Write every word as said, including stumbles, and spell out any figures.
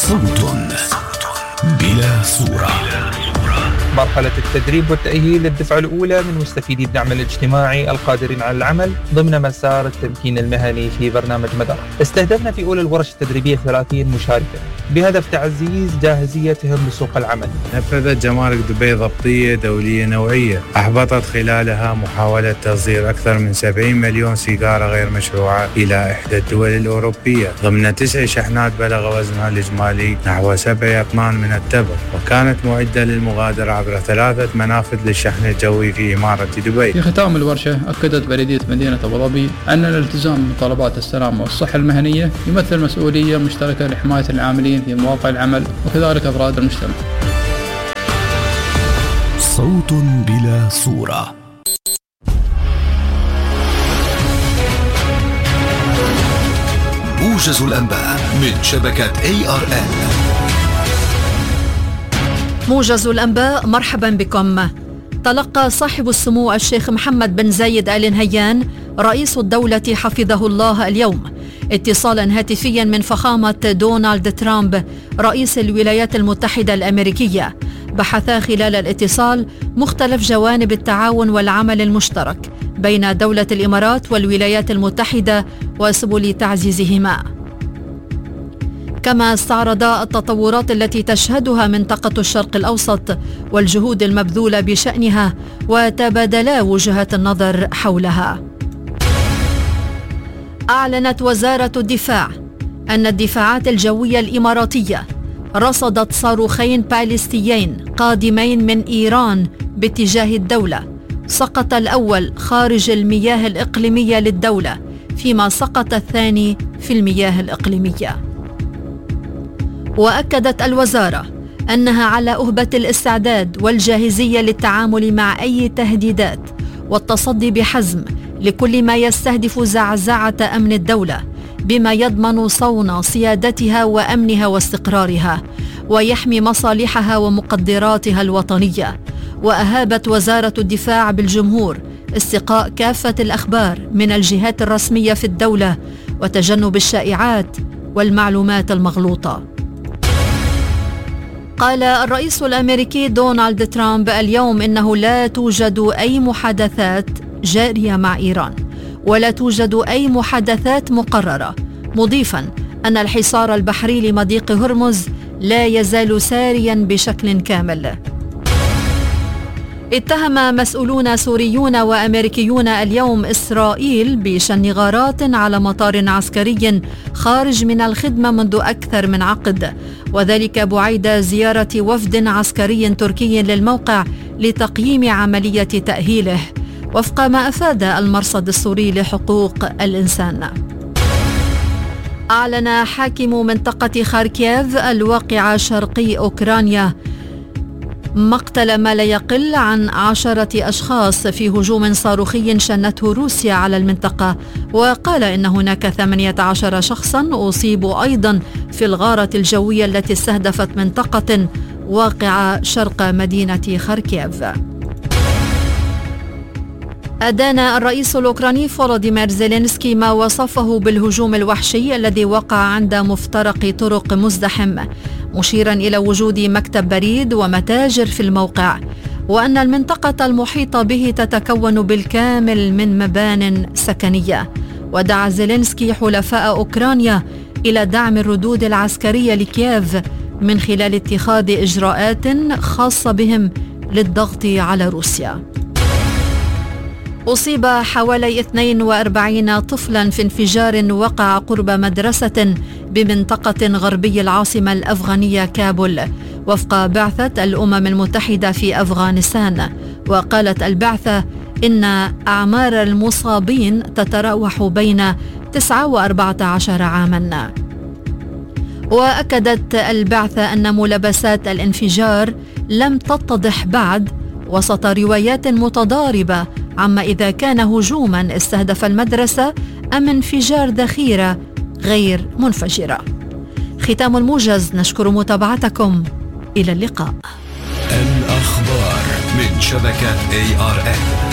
صوت بلا صورة. مرحلة التدريب والتأهيل للدفعة الأولى من مستفيدي الدعم الاجتماعي القادرين على العمل ضمن مسار التمكين المهني في برنامج مدار. استهدفنا في أولى الورش التدريبية ثلاثين مشاركا بهدف تعزيز جاهزيتهم لسوق العمل. نفذت جمارك دبي ضبطية دولية نوعية أحبطت خلالها محاولة تصدير أكثر من سبعين مليون سيجارة غير مشروعة إلى إحدى الدول الأوروبية ضمن تسع شحنات بلغ وزنها الإجمالي نحو سبعة أطنان من التبغ، وكانت معدة للمغادرة عبر ثلاثة منافذ للشحن الجوي في إمارة دبي. في ختام الورشة أكدت بلدية مدينة أبو ظبي أن الالتزام بطلبات السلامة والصحة المهنية يمثل مسؤولية مشتركة لحماية العاملين في مواقع العمل وكذلك أفراد المجتمع. صوت بلا صورة. موجز الأنباء من شبكة إيه آر إل. موجز الأنباء، مرحبا بكم. تلقى صاحب السمو الشيخ محمد بن زايد آل نهيان رئيس الدولة حفظه الله اليوم اتصالا هاتفيا من فخامة دونالد ترامب رئيس الولايات المتحدة الأمريكية. بحثا خلال الاتصال مختلف جوانب التعاون والعمل المشترك بين دولة الإمارات والولايات المتحدة وسبل تعزيزهما. كما استعرضا التطورات التي تشهدها منطقة الشرق الأوسط والجهود المبذولة بشأنها وتبادلا وجهات النظر حولها. أعلنت وزارة الدفاع أن الدفاعات الجوية الإماراتية رصدت صاروخين باليستيين قادمين من إيران باتجاه الدولة. سقط الأول خارج المياه الإقليمية للدولة، فيما سقط الثاني في المياه الإقليمية. وأكدت الوزارة أنها على أهبة الاستعداد والجاهزية للتعامل مع أي تهديدات والتصدي بحزم لكل ما يستهدف زعزعة أمن الدولة بما يضمن صون سيادتها وأمنها واستقرارها ويحمي مصالحها ومقدراتها الوطنية. وأهابت وزارة الدفاع بالجمهور استقاء كافة الأخبار من الجهات الرسمية في الدولة وتجنب الشائعات والمعلومات المغلوطة. قال الرئيس الأمريكي دونالد ترامب اليوم إنه لا توجد أي محادثات جارية مع إيران ولا توجد أي محادثات مقررة، مضيفا أن الحصار البحري لمضيق هرمز لا يزال ساريا بشكل كامل. اتهم مسؤولون سوريون وأمريكيون اليوم إسرائيل بشن غارات على مطار عسكري خارج من الخدمة منذ أكثر من عقد، وذلك بعيد زيارة وفد عسكري تركي للموقع لتقييم عملية تأهيله، وفق ما أفاد المرصد السوري لحقوق الإنسان. أعلن حاكم منطقة خاركيف الواقعة شرقي أوكرانيا مقتل ما لا يقل عن عشرة أشخاص في هجوم صاروخي شنته روسيا على المنطقة، وقال إن هناك ثمانية عشر شخصا أصيبوا أيضا في الغارة الجوية التي استهدفت منطقة واقعة شرق مدينة خاركيف. أدان الرئيس الأوكراني فولوديمير زيلينسكي ما وصفه بالهجوم الوحشي الذي وقع عند مفترق طرق مزدحم، مشيرا إلى وجود مكتب بريد ومتاجر في الموقع، وأن المنطقة المحيطة به تتكون بالكامل من مبان سكنية. ودعا زيلينسكي حلفاء أوكرانيا إلى دعم الردود العسكرية لكييف من خلال اتخاذ إجراءات خاصة بهم للضغط على روسيا. أصيب حوالي اثنين وأربعين طفلا في انفجار وقع قرب مدرسة بمنطقة غربي العاصمة الأفغانية كابول، وفق بعثة الأمم المتحدة في أفغانستان. وقالت البعثة إن أعمار المصابين تتراوح بين تسعة وأربعة عشر عاما. وأكدت البعثة أن ملابسات الانفجار لم تتضح بعد وسط روايات متضاربة عما إذا كان هجوما استهدف المدرسة أم انفجار ذخيرة غير منفجرة. ختام الموجز، نشكر متابعتكم، إلى اللقاء. الأخبار من شبكة إيه آر إل.